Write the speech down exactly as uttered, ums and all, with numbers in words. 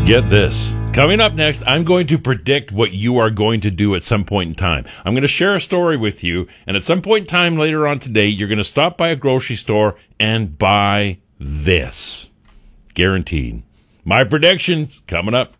Get this. Coming up next, I'm going to predict what you are going to do at some point in time. I'm going to share a story with you, and at some point in time later on today, you're going to stop by a grocery store and buy this. Guaranteed. My predictions coming up.